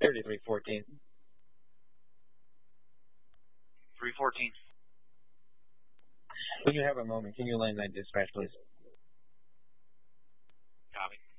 3314. 314. When you have a moment, can you land that dispatch, please? Copy.